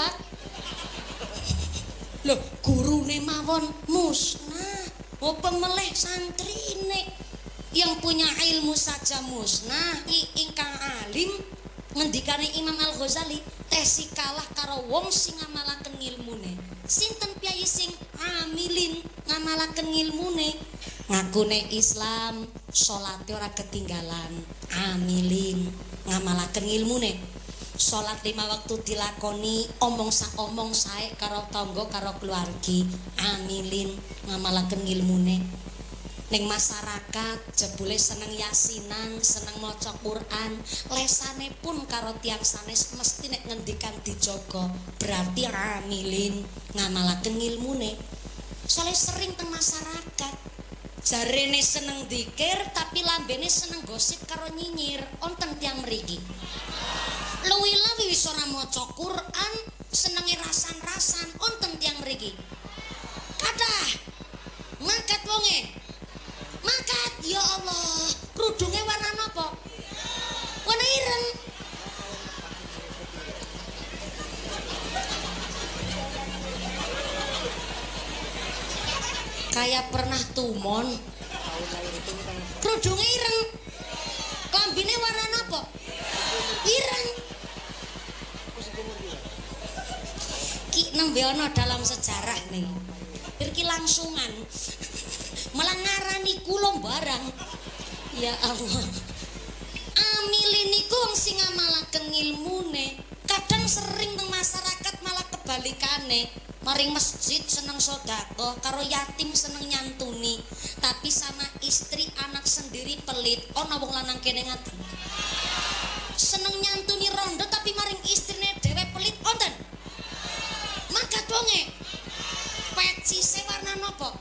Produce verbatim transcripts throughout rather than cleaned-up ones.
Pak? Loh, gurune mawon musnah. Apa meleh santrine yang punya ilmu saja musnah, ingkang alim ngendikane Imam Al-Ghazali, tesi kalah karo wong sing ngamalaken ilmune. Sinten piyai sing amilin ngamalaken ilmune? Ngakune Islam, salate ora ketinggalan, amilin ngamalaken ilmune. Salat lima waktu dilakoni, omong sak omong sae karo tangga karo keluargi, amilin ngamalaken ilmune. Ning masyarakat jebule seneng yasinan, seneng maca Quran, lesane pun karo tiyang sanes mesti nek ngendikan dijaga, berarti amilin ngamalaken ilmune. Soale sering teng masyarakat jarene seneng dzikir tapi lambene seneng gosip karo nyinyir, wonten tiyang mriki. Luwi-luwi wis ora maca Quran, senenge rasan-rasan, wonten tiyang mriki. Kathah mangkat wonge. Mangkat, ya Allah, kerudunge warna napa? Warna ireng. Kayak pernah tumon. Kerudunge ireng. Kombine warna napa? Ireng. Ki nembe ana dalam sejarah nih. Iki langsungan. Malah ngarani kula barang. Ya Allah. Amilin niku wong sing ngamalaken ilmune. Kadang sering teng masyarakat malah kebalikane. Maring masjid seneng sedekah, karo yatim seneng nyantuni. Tapi sama istri anak sendiri pelit. Ana wong lanang kene ngaten. Seneng nyantuni rondo tapi maring istrine dhewe pelit wonten. Mangkat wonge. Pecise warna napa?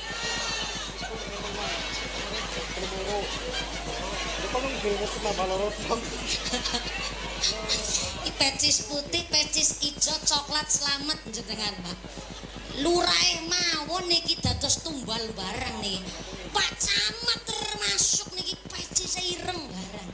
Pecis putih, pecis ijo, coklat selamat jenengan Pak. Lurahe mawon niki dados tumbal barang niki. Pak Camat termasuk niki pecis ireng barang.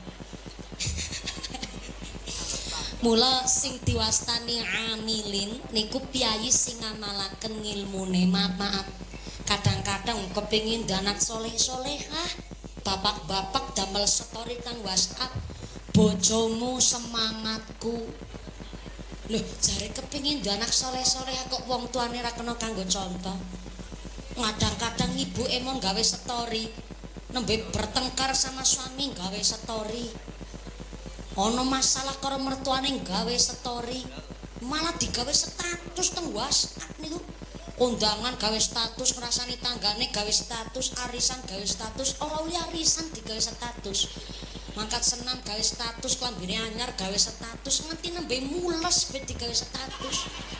Mula sing diwastani amilin niku piyai sing ngamalaken ngilmune. Maaf-maaf. Kadang-kadang kepingin anak soleh-solehah. Bapak-bapak damel story tang WhatsApp, bojomu semangatku. Loh, jare kepingin anak soleh-soleh kok wong tuane ra kena kanggo contoh. Kadang-kadang ibu emang gawe story, nembe bertengkar sama suami gawe story. Ono masalah karo mertuane gawe story, malah digawe status teng WhatsApp niku. Undangan gawe status, ngrasani tanggane gawe status, arisan gawe status, ora uli arisan digawe status. Mangkat senam gawe status, klambine anyar gawe status, nganti nembe mules ben digawe status.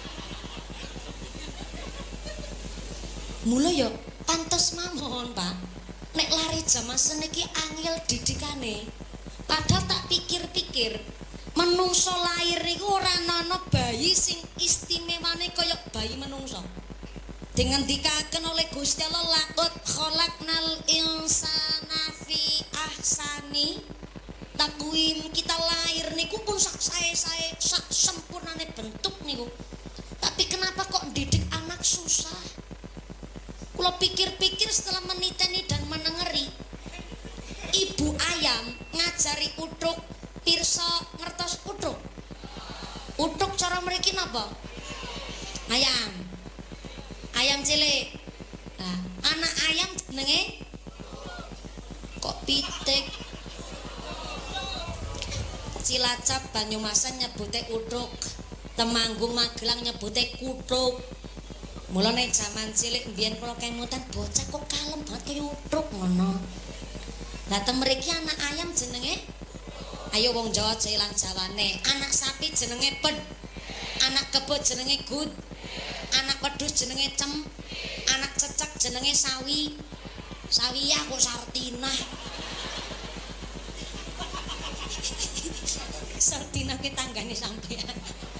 Mula ya pantes mawon, Pak. Nek lari jaman seniki angel didikane. Padahal tak pikir-pikir, menungso lair niku ora ana bayi sing istimewane kaya bayi menungso. Dengan dikaken oleh Gusti Allah, laqad khalaqnal insana fi ahsani takwim. Kita lahir niku pun sak sae-sae, sak sempurnane bentuk niku. Tapi kenapa kok didik anak susah? Kula pikir-pikir setelah meniteni dan menengeri, ibu ayam ngajari utruk, pirsa ngertos utruk. Utruk cara mriki napa? Ayam. Ayam cilik. Nah, anak ayam jenenge kok pitik. Cilacap Banyumasan nyebute utruk, Temanggung Magelang nyebute kutruk. Mulane jaman cilik mbiyen kula kemutan bocah kok kalem banget kaya utruk ngono. Lah tem mriki anak ayam jenenge, ayo wong Jawa aja ilang jawane. Anak sapi jenenge ped. Anak kebo jenenge gut. Anak wedhus jenenge cem, anak cecek jenenge sawi. Sawi ya kok Sartinah. Sartinah ki tanggane sampean.